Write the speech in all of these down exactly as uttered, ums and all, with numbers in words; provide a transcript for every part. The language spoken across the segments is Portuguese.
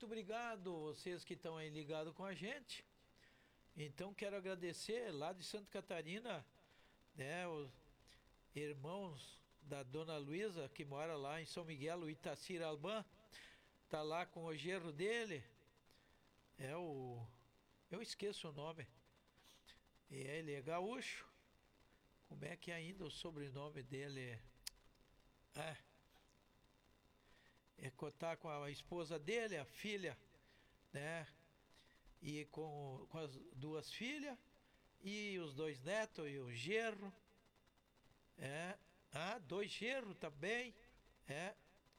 obrigado vocês que estão aí ligados com a gente. Então quero agradecer lá de Santa Catarina, né, os irmãos da Dona Luísa, que mora lá em São Miguel, o Itacir Alban, tá lá com o genro dele, é o... eu esqueço o nome, e ele é gaúcho, como é que é ainda o sobrenome dele? É, é cotar com a esposa dele, a filha, né, e com, com as duas filhas, e os dois netos, e o genro, é, ah, dois genros também, é.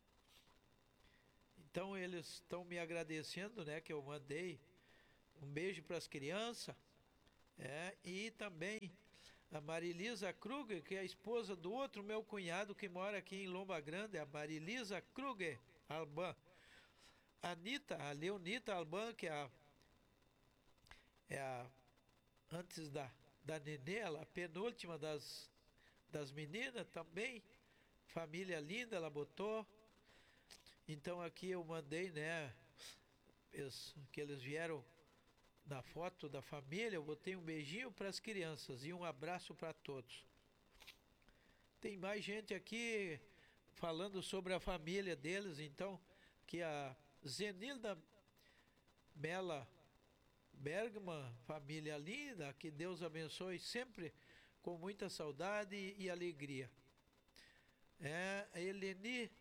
Então eles estão me agradecendo, né, que eu mandei um beijo para as crianças, é, e também a Marilisa Kruger, que é a esposa do outro meu cunhado que mora aqui em Lomba Grande, a Marilisa Kruger Alban. A Anitta, a Leonita Alban, que é a, é a antes da, da Nenê, ela, a penúltima das, das meninas também, família linda, ela botou. Então aqui eu mandei, né, eles, que eles vieram na foto da família, eu botei um beijinho para as crianças e um abraço para todos. Tem mais gente aqui falando sobre a família deles, então, que a Zenilda Mela Bergman, família linda, que Deus abençoe sempre com muita saudade e alegria. É, a Eleni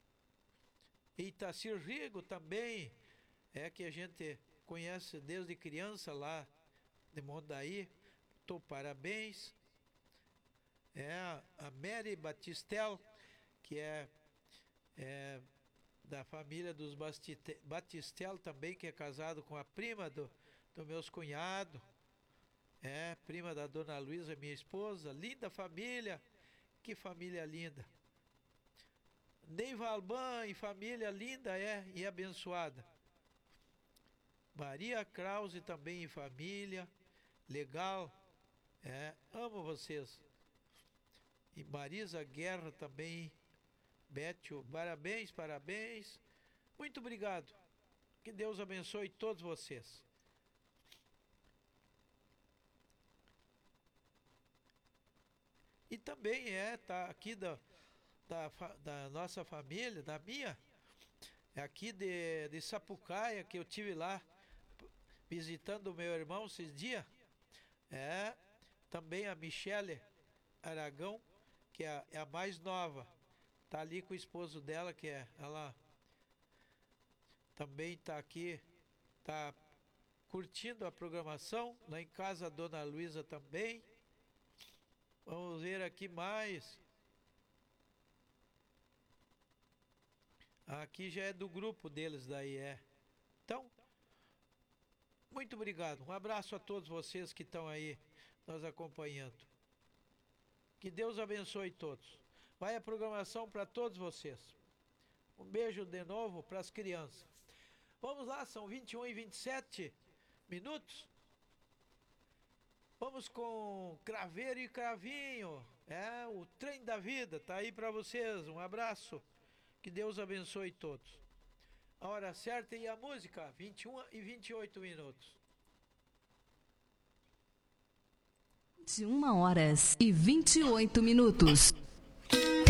Itacir Rigo também, é que a gente conhece desde criança lá de Mondaí, tô parabéns. É a Mary Batistel, que é, é da família dos Bastite- Batistel também, que é casado com a prima do, do meus cunhados, é prima da Dona Luísa, minha esposa, linda família, que família linda. Neiva Alban e família linda é e abençoada. Maria Krause também em família, legal, é, amo vocês. E Marisa Guerra também, Bétio, parabéns, parabéns, muito obrigado. Que Deus abençoe todos vocês. E também é, tá aqui da, da, fa- da nossa família, da minha, é aqui de, de Sapucaia, que eu tive lá visitando o meu irmão esses dias. É, também a Michele Aragão, que é a, é a mais nova, tá ali com o esposo dela, que é, ela também tá aqui, tá curtindo a programação, lá em casa a Dona Luísa também. Vamos ver aqui mais. Aqui já é do grupo deles daí, é. Então, muito obrigado. Um abraço a todos vocês que estão aí nos acompanhando. Que Deus abençoe todos. Vai a programação para todos vocês. Um beijo de novo para as crianças. Vamos lá, são vinte e um e vinte e sete minutos. Vamos com Craveiro e Cravinho. É, o trem da vida tá aí para vocês. Um abraço. Que Deus abençoe todos. A hora certa e a música, vinte e um e vinte e oito minutos. De uma horas e vinte e oito minutos.